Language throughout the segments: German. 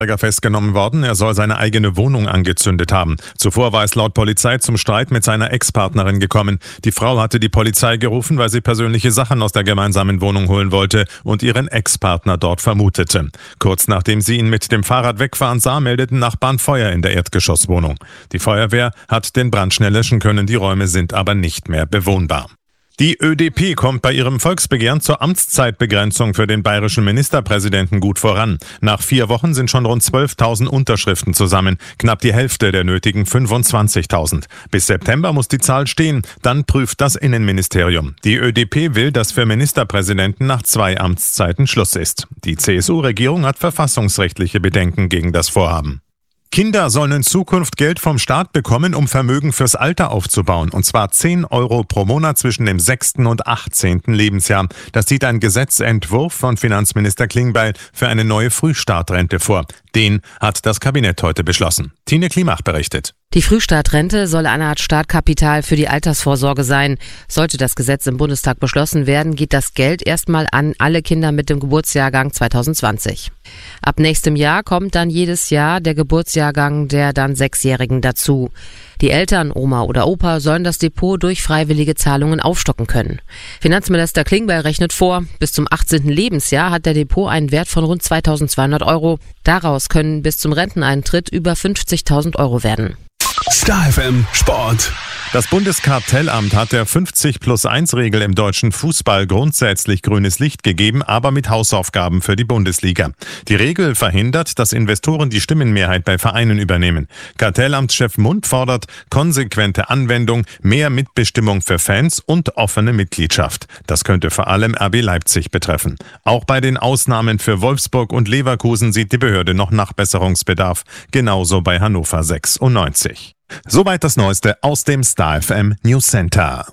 Festgenommen worden. Er soll seine eigene Wohnung angezündet haben. Zuvor war es laut Polizei zum Streit mit seiner Ex-Partnerin gekommen. Die Frau hatte die Polizei gerufen, weil sie persönliche Sachen aus der gemeinsamen Wohnung holen wollte und ihren Ex-Partner dort vermutete. Kurz nachdem sie ihn mit dem Fahrrad wegfahren sah, meldeten Nachbarn Feuer in der Erdgeschosswohnung. Die Feuerwehr hat den Brand schnell löschen können, die Räume sind aber nicht mehr bewohnbar. Die ÖDP kommt bei ihrem Volksbegehren zur Amtszeitbegrenzung für den bayerischen Ministerpräsidenten gut voran. Nach 4 Wochen sind schon rund 12.000 Unterschriften zusammen, knapp die Hälfte der nötigen 25.000. Bis September muss die Zahl stehen, dann prüft das Innenministerium. Die ÖDP will, dass für Ministerpräsidenten nach 2 Amtszeiten Schluss ist. Die CSU-Regierung hat verfassungsrechtliche Bedenken gegen das Vorhaben. Kinder sollen in Zukunft Geld vom Staat bekommen, um Vermögen fürs Alter aufzubauen. Und zwar 10 € pro Monat zwischen dem 6. und 18. Lebensjahr. Das sieht ein Gesetzentwurf von Finanzminister Klingbeil für eine neue Frühstartrente vor. Den hat das Kabinett heute beschlossen. Tine Klimach berichtet. Die Frühstartrente soll eine Art Startkapital für die Altersvorsorge sein. Sollte das Gesetz im Bundestag beschlossen werden, geht das Geld erstmal an alle Kinder mit dem Geburtsjahrgang 2020. Ab nächstem Jahr kommt dann jedes Jahr der Geburtsjahrgang der dann 6-Jährigen dazu. Die Eltern, Oma oder Opa, sollen das Depot durch freiwillige Zahlungen aufstocken können. Finanzminister Klingbeil rechnet vor, bis zum 18. Lebensjahr hat der Depot einen Wert von rund 2.200 €. Daraus können bis zum Renteneintritt über 50.000 € werden. Star FM Sport. Das Bundeskartellamt hat der 50+1-Regel im deutschen Fußball grundsätzlich grünes Licht gegeben, aber mit Hausaufgaben für die Bundesliga. Die Regel verhindert, dass Investoren die Stimmenmehrheit bei Vereinen übernehmen. Kartellamtschef Mund fordert konsequente Anwendung, mehr Mitbestimmung für Fans und offene Mitgliedschaft. Das könnte vor allem RB Leipzig betreffen. Auch bei den Ausnahmen für Wolfsburg und Leverkusen sieht die Behörde noch Nachbesserungsbedarf, genauso bei Hannover 96. Soweit das Neueste aus dem Star FM News Center.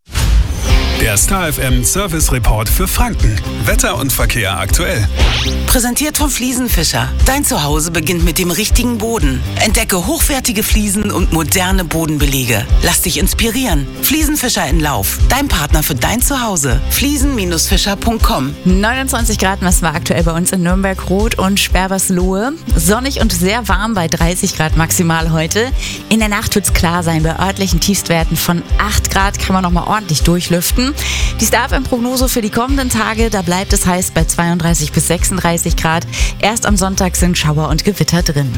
Der Star FM Service Report für Franken. Wetter und Verkehr aktuell. Präsentiert vom Fliesenfischer. Dein Zuhause beginnt mit dem richtigen Boden. Entdecke hochwertige Fliesen und moderne Bodenbelege. Lass dich inspirieren. Fliesenfischer in Lauf. Dein Partner für dein Zuhause. Fliesen-fischer.com. 29 Grad messen wir aktuell bei uns in Nürnberg-Rot und Sperberslohe. Sonnig und sehr warm bei 30 Grad maximal heute. In der Nacht wird es klar sein. Bei örtlichen Tiefstwerten von 8 Grad kann man nochmal ordentlich durchlüften. Die Star FM-Prognose für die kommenden Tage, da bleibt es heiß bei 32 bis 36 Grad. Erst am Sonntag sind Schauer und Gewitter drin.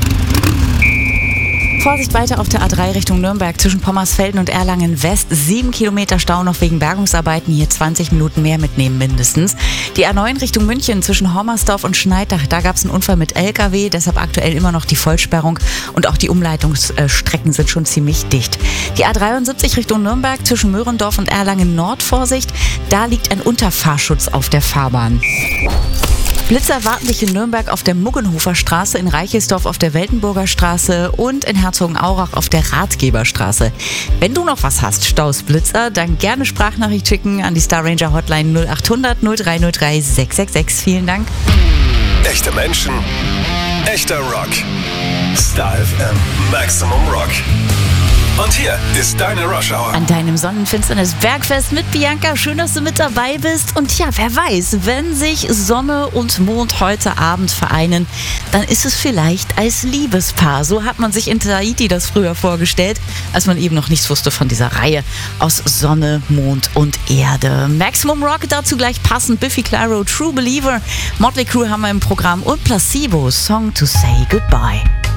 Vorsicht weiter auf der A3 Richtung Nürnberg zwischen Pommersfelden und Erlangen West. 7 Kilometer Stau noch wegen Bergungsarbeiten. Hier 20 Minuten mehr mitnehmen mindestens. Die A9 Richtung München zwischen Hommersdorf und Schneidach. Da gab es einen Unfall mit LKW. Deshalb aktuell immer noch die Vollsperrung. Und auch die Umleitungsstrecken sind schon ziemlich dicht. Die A73 Richtung Nürnberg zwischen Möhrendorf und Erlangen Nord. Vorsicht, da liegt ein Unterfahrschutz auf der Fahrbahn. Blitzer warten dich in Nürnberg auf der Muggenhofer Straße, in Reichelsdorf auf der Weltenburger Straße und in Herzogenaurach auf der Ratgeberstraße. Wenn du noch was hast, Staus, Blitzer, dann gerne Sprachnachricht schicken an die Star Ranger Hotline 0800 0303 666. Vielen Dank. Echte Menschen, echter Rock. Star FM Maximum Rock. Und hier ist deine Rush Hour. An deinem Sonnenfinsternis-Bergfest mit Bianca. Schön, dass du mit dabei bist. Und ja, wer weiß, wenn sich Sonne und Mond heute Abend vereinen, dann ist es vielleicht als Liebespaar. So hat man sich in Tahiti das früher vorgestellt, als man eben noch nichts wusste von dieser Reihe aus Sonne, Mond und Erde. Maximum Rock, dazu gleich passend. Biffy Clyro, True Believer. Motley Crue haben wir im Programm und Placebo, Song to Say Goodbye.